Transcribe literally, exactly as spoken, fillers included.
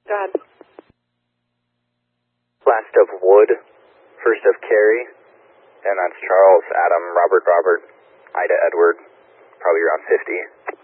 Go ahead. Last of Wood, first of Carrie, and that's Charles, Adam, Robert, Robert, Ida, Edward, probably around fifty.